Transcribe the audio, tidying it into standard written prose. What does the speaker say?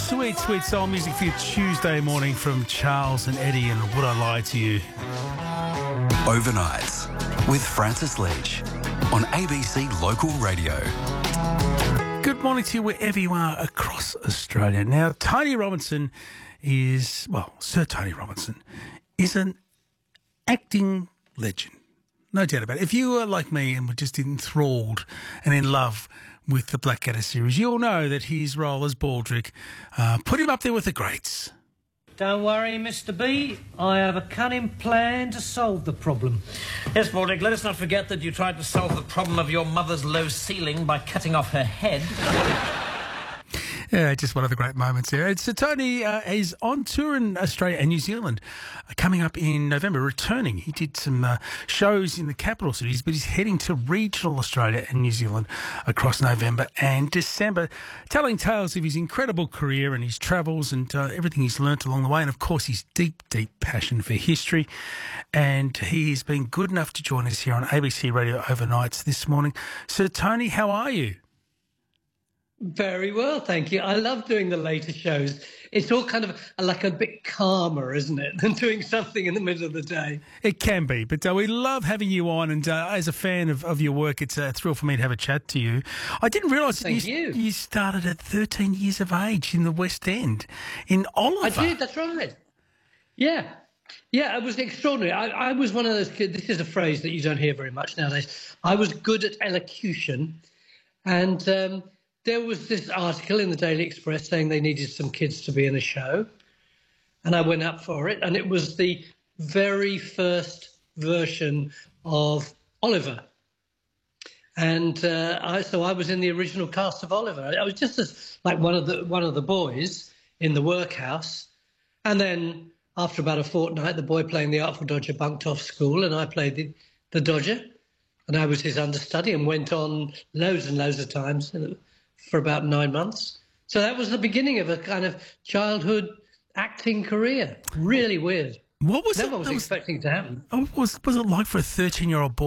Sweet, sweet soul music for your Tuesday morning from Charles and Eddie and Would I Lie to You? Overnights with Francis Leach on ABC Local Radio. Good morning to you wherever you are across Australia. Now, Tony Robinson is, well, Sir Tony Robinson is an acting legend. No doubt about it. If you were like me and were just enthralled and in love with the Blackadder series, you'll know that his role as Baldrick put him up there with the greats. Don't worry, Mr. B. I have a cunning plan to solve the problem. Yes, Baldrick, let us not forget that you tried to solve the problem of your mother's low ceiling by cutting off her head. Yeah, just one of the great moments there. So Tony is on tour in Australia and New Zealand coming up in November, returning. He did some shows in the capital cities, but he's heading to regional Australia and New Zealand across November and December, telling tales of his incredible career and his travels and everything he's learnt along the way, and of course his deep, deep passion for history. And he's been good enough to join us here on ABC Radio Overnights this morning. So Tony, how are you? Very well, thank you. I love doing the later shows. It's all kind of like a bit calmer, isn't it, than doing something in the middle of the day. It can be, but we love having you on, and as a fan of your work, it's a thrill for me to have a chat to you. I didn't realise that you started at 13 years of age in the West End, in Oliver. I did, that's right. Yeah, it was extraordinary. I was one of those kids, this is a phrase that you don't hear very much nowadays. I was good at elocution, and there was this article in the Daily Express saying they needed some kids to be in a show, and I went up for it, and it was the very first version of Oliver. And so I was in the original cast of Oliver. I was just like one of the boys in the workhouse, and then after about a fortnight, the boy playing the Artful Dodger bunked off school, and I played the Dodger, and I was his understudy and went on loads and loads of times for about 9 months. So that was the beginning of a kind of childhood acting career. Really weird. What was Never was expecting it to happen. What was it like for a 13-year-old boy